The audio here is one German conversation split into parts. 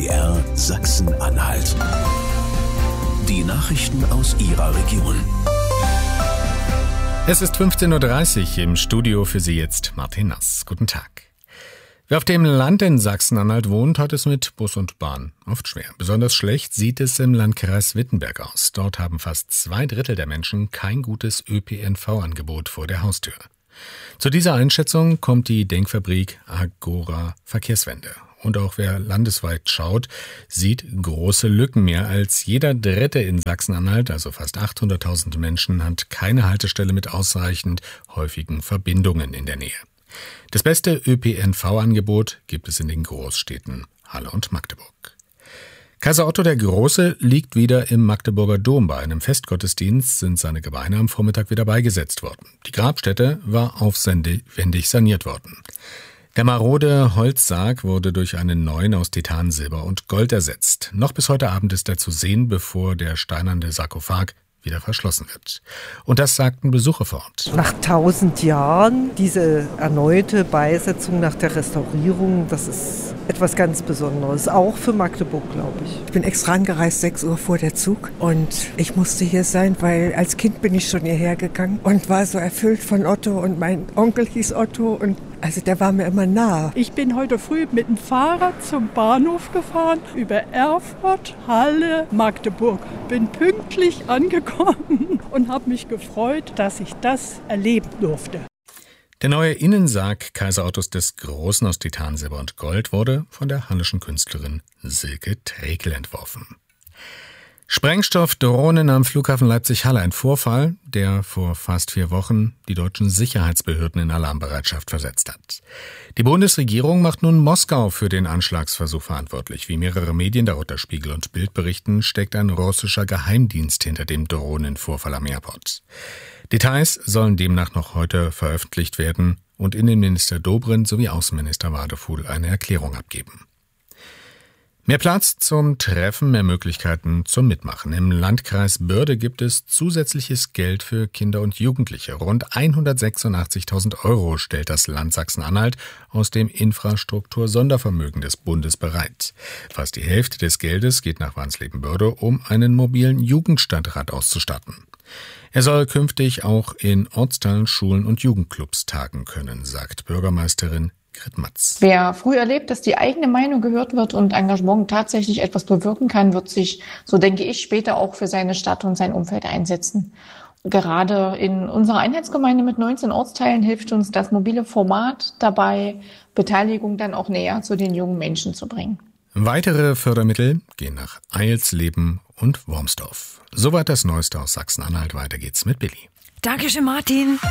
MDR Sachsen-Anhalt. Die Nachrichten aus Ihrer Region. Es ist 15.30 Uhr, im Studio für Sie jetzt Martin Nass. Guten Tag. Wer auf dem Land in Sachsen-Anhalt wohnt, hat es mit Bus und Bahn oft schwer. Besonders schlecht sieht es im Landkreis Wittenberg aus. Dort haben fast 2/3 der Menschen kein gutes ÖPNV-Angebot vor der Haustür. Zu dieser Einschätzung kommt die Denkfabrik Agora Verkehrswende. Und auch wer landesweit schaut, sieht große Lücken. Mehr als jeder Dritte in Sachsen-Anhalt, also fast 800.000 Menschen, hat keine Haltestelle mit ausreichend häufigen Verbindungen in der Nähe. Das beste ÖPNV-Angebot gibt es in den Großstädten Halle und Magdeburg. Kaiser Otto der Große liegt wieder im Magdeburger Dom. Bei einem Festgottesdienst sind seine Gebeine am Vormittag wieder beigesetzt worden. Die Grabstätte war aufwendig saniert worden. Der marode Holzsarg wurde durch einen neuen aus Titan, Silber und Gold ersetzt. Noch bis heute Abend ist er zu sehen, bevor der steinerne Sarkophag wieder verschlossen wird. Und das sagten Besucher vor Ort. Nach 1000 Jahren diese erneute Beisetzung nach der Restaurierung, das ist etwas ganz Besonderes, auch für Magdeburg, glaube ich. Ich bin extra angereist, 6 Uhr vor der Zug, und ich musste hier sein, weil als Kind bin ich schon hierher gegangen und war so erfüllt von Otto, und mein Onkel hieß Otto, und also der war mir immer nah. Ich bin heute früh mit dem Fahrrad zum Bahnhof gefahren, über Erfurt, Halle, Magdeburg. Bin pünktlich angekommen und habe mich gefreut, dass ich das erleben durfte. Der neue Innensarg Kaiser Ottos des Großen aus Titan, Silber und Gold wurde von der hallischen Künstlerin Silke Trekel entworfen. Sprengstoffdrohnen am Flughafen Leipzig-Halle. Ein Vorfall, der vor fast 4 Wochen die deutschen Sicherheitsbehörden in Alarmbereitschaft versetzt hat. Die Bundesregierung macht nun Moskau für den Anschlagsversuch verantwortlich. Wie mehrere Medien, darunter Spiegel und Bild, berichten, steckt ein russischer Geheimdienst hinter dem Drohnenvorfall am Airport. Details sollen demnach noch heute veröffentlicht werden und Innenminister Dobrindt sowie Außenminister Wadefuhl eine Erklärung abgeben. Mehr Platz zum Treffen, mehr Möglichkeiten zum Mitmachen. Im Landkreis Börde gibt es zusätzliches Geld für Kinder und Jugendliche. Rund 186.000 € stellt das Land Sachsen-Anhalt aus dem Infrastruktur-Sondervermögen des Bundes bereit. Fast die Hälfte des Geldes geht nach Wansleben-Börde, um einen mobilen Jugendstadtrat auszustatten. Er soll künftig auch in Ortsteilen, Schulen und Jugendclubs tagen können, sagt Bürgermeisterin Matz. Wer früh erlebt, dass die eigene Meinung gehört wird und Engagement tatsächlich etwas bewirken kann, wird sich, so denke ich, später auch für seine Stadt und sein Umfeld einsetzen. Gerade in unserer Einheitsgemeinde mit 19 Ortsteilen hilft uns das mobile Format dabei, Beteiligung dann auch näher zu den jungen Menschen zu bringen. Weitere Fördermittel gehen nach Eilsleben und Wormsdorf. Soweit das Neueste aus Sachsen-Anhalt. Weiter geht's mit Billy. Dankeschön, Martin.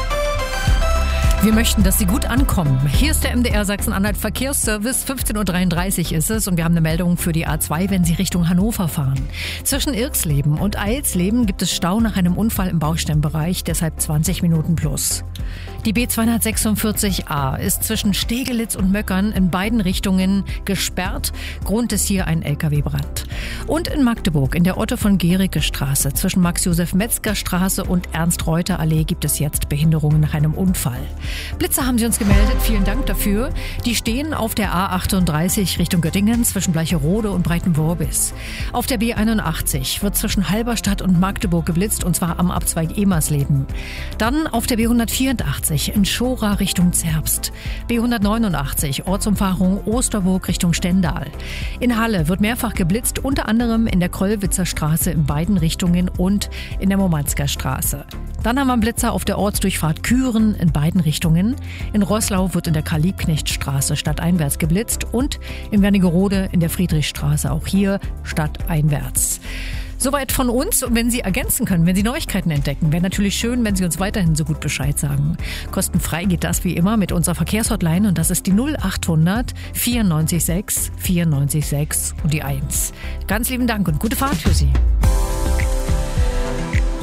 Wir möchten, dass Sie gut ankommen. Hier ist der MDR Sachsen-Anhalt Verkehrsservice. 15.33 Uhr ist es und wir haben eine Meldung für die A2, wenn Sie Richtung Hannover fahren. Zwischen Irxleben und Eilsleben gibt es Stau nach einem Unfall im Baustellenbereich, deshalb 20 Minuten plus. Die B246a ist zwischen Stegelitz und Möckern in beiden Richtungen gesperrt. Grund ist hier ein LKW-Brand. Und in Magdeburg in der Otto von Gericke Straße zwischen Max-Josef-Metzger-Straße und Ernst-Reuter-Allee gibt es jetzt Behinderungen nach einem Unfall. Blitzer haben Sie uns gemeldet, vielen Dank dafür. Die stehen auf der A38 Richtung Göttingen zwischen Bleicherode und Breitenworbis. Auf der B81 wird zwischen Halberstadt und Magdeburg geblitzt, und zwar am Abzweig Emersleben. Dann auf der B184 in Schora Richtung Zerbst. B189 Ortsumfahrung Osterburg Richtung Stendal. In Halle wird mehrfach geblitzt, unter anderem in der Kröllwitzer Straße in beiden Richtungen und in der Momansker Straße. Dann haben wir einen Blitzer auf der Ortsdurchfahrt Küren in beiden Richtungen. In Roßlau wird in der Karl-Liebknecht-Straße stadteinwärts geblitzt und in Wernigerode in der Friedrichstraße, auch hier stadteinwärts. Soweit von uns, und wenn Sie ergänzen können, wenn Sie Neuigkeiten entdecken, wäre natürlich schön, wenn Sie uns weiterhin so gut Bescheid sagen. Kostenfrei geht das wie immer mit unserer Verkehrshotline, und das ist die 0800 94 6 94 6 und die 1. Ganz lieben Dank und gute Fahrt für Sie.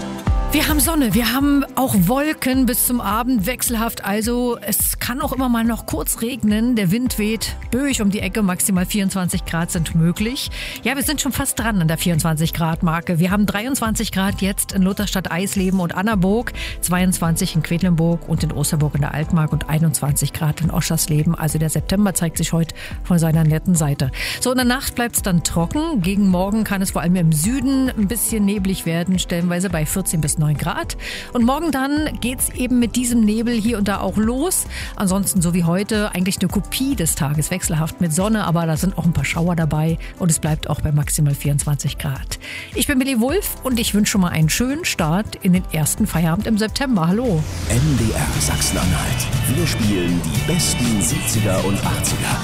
Wir haben Sonne, wir haben auch Wolken bis zum Abend, wechselhaft. Also es kann auch immer mal noch kurz regnen. Der Wind weht böig um die Ecke, maximal 24 Grad sind möglich. Ja, wir sind schon fast dran an der 24 Grad Marke. Wir haben 23 Grad jetzt in Lutherstadt, Eisleben und Annaburg, 22 in Quedlinburg und in Osterburg in der Altmark und 21 Grad in Oschersleben. Also der September zeigt sich heute von seiner netten Seite. So, in der Nacht bleibt es dann trocken. Gegen Morgen kann es vor allem im Süden ein bisschen neblig werden, stellenweise bei 14 bis 9 Grad. Und morgen dann geht's eben mit diesem Nebel hier und da auch los. Ansonsten so wie heute eigentlich eine Kopie des Tages, wechselhaft mit Sonne, aber da sind auch ein paar Schauer dabei und es bleibt auch bei maximal 24 Grad. Ich bin Milli Wulff und ich wünsche schon mal einen schönen Start in den ersten Feierabend im September. Hallo. MDR Sachsen-Anhalt. Wir spielen die besten 70er und 80er.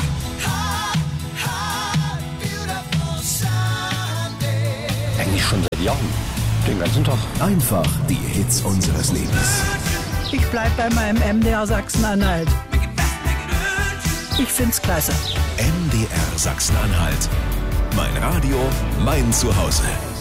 Eigentlich schon seit Jahren. Den ganzen Tag. Einfach die Hits unseres Lebens. Ich bleib bei meinem MDR Sachsen-Anhalt. Ich find's klasse. MDR Sachsen-Anhalt. Mein Radio, mein Zuhause.